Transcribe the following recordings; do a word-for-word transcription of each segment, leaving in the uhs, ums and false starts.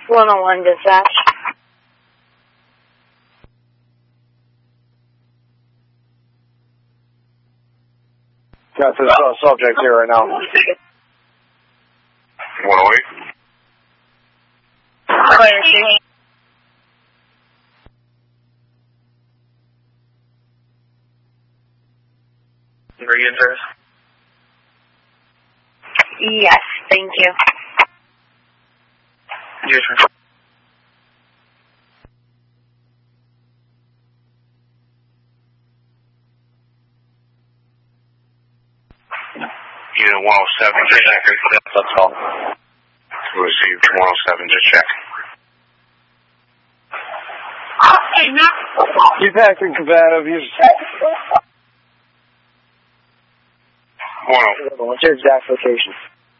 one oh one dispatch. Got this uh, subject here right now. one oh eight. Clear, see. Again, sir? Yes, thank you. Yes, sir. Unit one oh seven, just check. That's all. Received one oh seven, just check. Keep acting combative. He's... one oh. What's your exact location?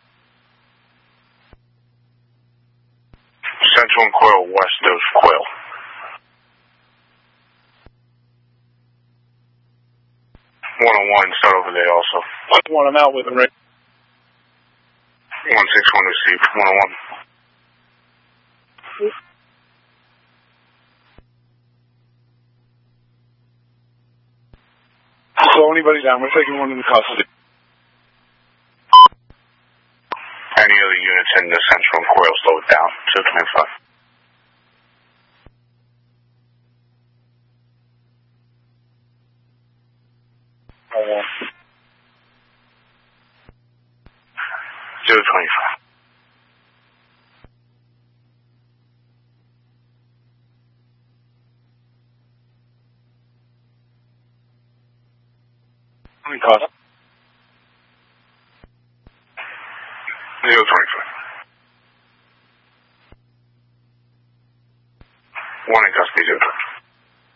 Central and Quill, west of Quill. one oh one, start over there also. One, I'm out with him, right? one six one received, one oh one. Slow anybody down. We're taking one into custody. Any other units in the Central and Quill, slow it down. two twenty-five. Oh, zero twenty-five. how many costs? zero twenty-five. One in custody, zero twenty-five.